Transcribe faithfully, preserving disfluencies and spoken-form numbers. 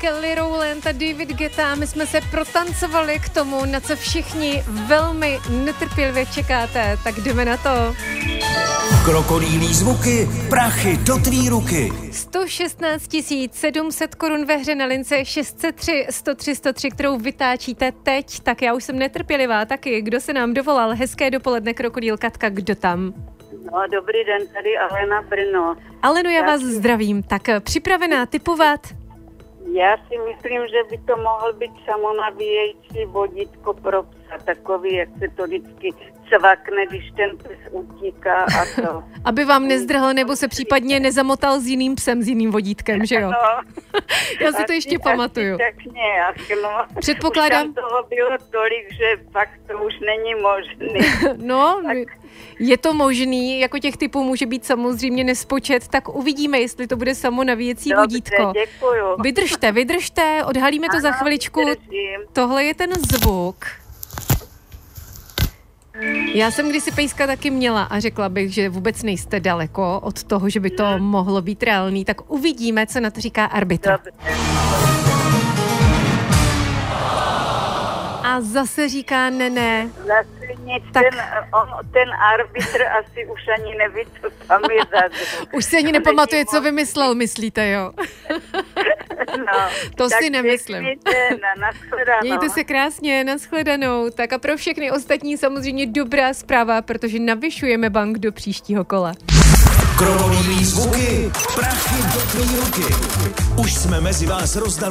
Kelly Rowland a David Guetta. My jsme se protancovali k tomu, na co všichni velmi netrpělivě čekáte. Tak jdeme na to. Krokodýlí zvuky, prachy do tvý ruky. sto šestnáct tisíc sedm set korun ve hře na lince šest set tři sto tři sto tři, kterou vytáčíte teď. Tak já už jsem netrpělivá taky. Kdo se nám dovolal? Hezké dopoledne, Krokodýl Katka, kdo tam? No, dobrý den, tady Alena Brno. Aleno, já vás zdravím. Tak připravená tipovat? Já si myslím, že by to mohl být samonavíjející vodítko pro psa, takový, jak se to vždycky cvakne, když ten pes utíká a to. Aby vám nezdrhl nebo se případně nezamotal s jiným psem, s jiným vodítkem, že jo? No, já si asi, to ještě pamatuju. Tak nějak, no. Předpokládám. Už tam toho bylo tolik, že fakt to už není možné. No, tak. Je to možný, jako těch typů může být samozřejmě nespočet, tak uvidíme, jestli to bude samonavíjecí Dobře, vodítko. Děkuju. Vydržte, vydržte, odhalíme to ano, za chviličku. vydržím. Tohle je ten zvuk. Já jsem kdysi pejska taky měla a řekla bych, že vůbec nejste daleko od toho, že by to hmm. mohlo být reálný, tak uvidíme, co na to říká arbitr. Dobře. A zase říká ne, ne. Zase nic, tak. ten, on, ten arbitr asi už ani neví, co tam je za zvuk. Už si ani nepamatuje, co vymyslel, myslíte, jo? No, to si nemyslím. Na, nashledanou. Mějte se krásně, nashledanou. Tak a pro všechny ostatní samozřejmě dobrá zpráva, protože navyšujeme bank do příštího kola. Krokodýlí zvuky, prachy do tvý ruky. Už jsme mezi vás rozdali